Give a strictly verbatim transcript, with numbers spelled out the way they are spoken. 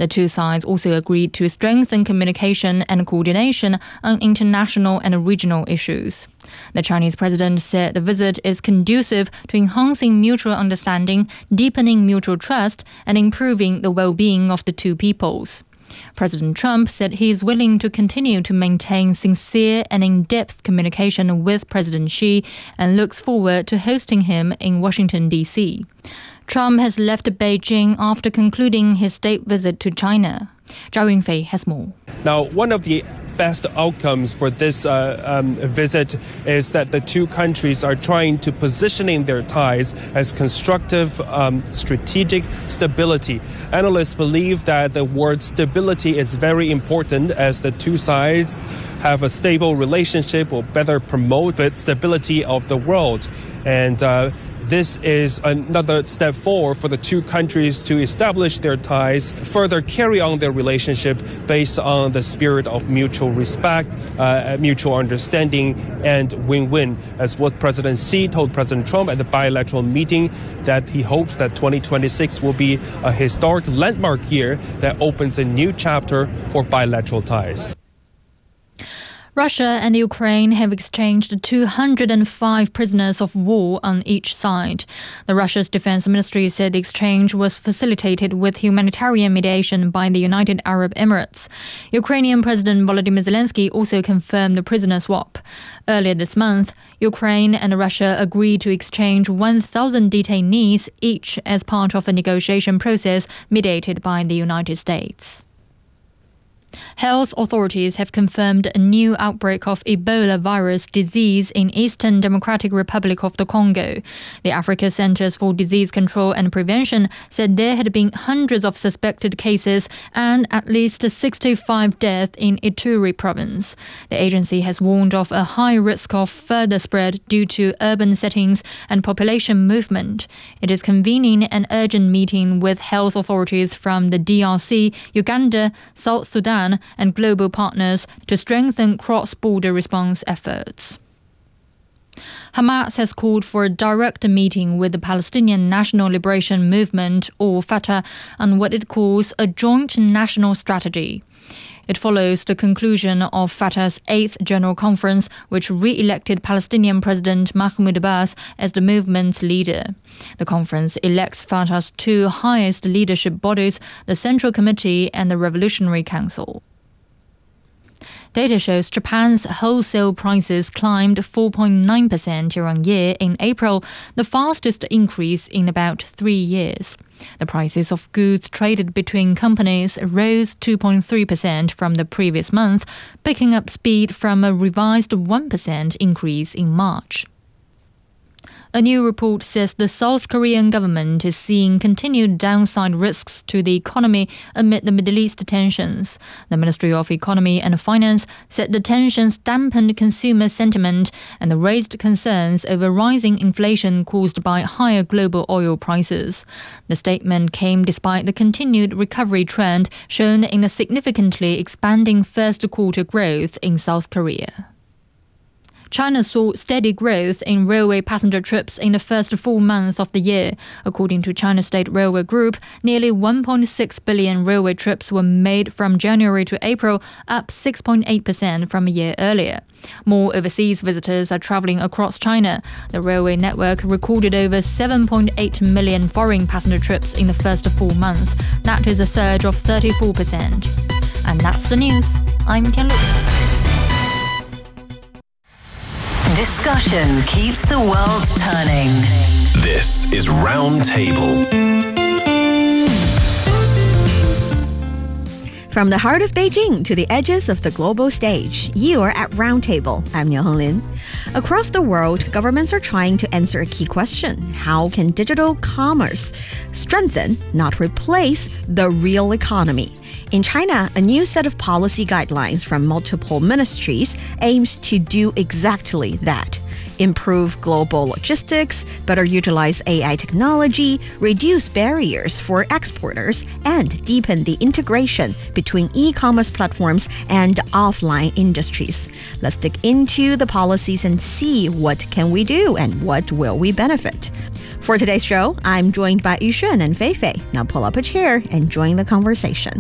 The two sides also agreed to strengthen communication and coordination on international and regional issues. The Chinese president said the visit is conducive to enhancing mutual understanding, deepening mutual trust, and improving the well-being of the two peoples. President Trump said he is willing to continue to maintain sincere and in-depth communication with President Xi and looks forward to hosting him in Washington, D C. Trump has left Beijing after concluding his state visit to China. Zhao Yunfei has more. Now, one of the best outcomes for this uh, um, visit is that the two countries are trying to positioning their ties as constructive um, strategic stability. Analysts believe that the word stability is very important as the two sides have a stable relationship will better promote the stability of the world. And uh, This is another step forward for the two countries to establish their ties, further carry on their relationship based on the spirit of mutual respect, uh, mutual understanding, and win-win. As what President Xi told President Trump at the bilateral meeting, that he hopes that twenty twenty-six will be a historic landmark year that opens a new chapter for bilateral ties. Russia and Ukraine have exchanged two hundred five prisoners of war on each side. The Russia's defense ministry said the exchange was facilitated with humanitarian mediation by the United Arab Emirates. Ukrainian President Volodymyr Zelensky also confirmed the prisoner swap. Earlier this month, Ukraine and Russia agreed to exchange one thousand detainees each as part of a negotiation process mediated by the United States. Health authorities have confirmed a new outbreak of Ebola virus disease in Eastern Democratic Republic of the Congo. The Africa Centers for Disease Control and Prevention said there had been hundreds of suspected cases and at least sixty-five deaths in Ituri province. The agency has warned of a high risk of further spread due to urban settings and population movement. It is convening an urgent meeting with health authorities from the D R C, Uganda, South Sudan, and global partners to strengthen cross-border response efforts. Hamas has called for a direct meeting with the Palestinian National Liberation Movement, or Fatah, on what it calls a joint national strategy. It follows the conclusion of Fatah's eighth General Conference, which re-elected Palestinian President Mahmoud Abbas as the movement's leader. The conference elects Fatah's two highest leadership bodies, the Central Committee and the Revolutionary Council. Data shows Japan's wholesale prices climbed four point nine percent year-on-year in April, the fastest increase in about three years. The prices of goods traded between companies rose two point three percent from the previous month, picking up speed from a revised one percent increase in March. A new report says the South Korean government is seeing continued downside risks to the economy amid the Middle East tensions. The Ministry of Economy and Finance said the tensions dampened consumer sentiment and raised concerns over rising inflation caused by higher global oil prices. The statement came despite the continued recovery trend shown in the significantly expanding first quarter growth in South Korea. China saw steady growth in railway passenger trips in the first four months of the year. According to China State Railway Group, nearly one point six billion railway trips were made from January to April, up six point eight percent from a year earlier. More overseas visitors are traveling across China. The railway network recorded over seven point eight million foreign passenger trips in the first four months. That is a surge of thirty-four percent. And that's the news. I'm Tian Lu. Discussion keeps the world turning. This is Roundtable. From the heart of Beijing to the edges of the global stage, you are at Roundtable. I'm Niu Honglin. Across the world, governments are trying to answer a key question. How can digital commerce strengthen, not replace, the real economy? In China, a new set of policy guidelines from multiple ministries aims to do exactly that. Improve global logistics, better utilize A I technology, reduce barriers for exporters, and deepen the integration between e-commerce platforms and offline industries. Let's dig into the policies and see what can we do and what will we benefit. For today's show, I'm joined by Yu Shun and Fei Fei. Now pull up a chair and join the conversation.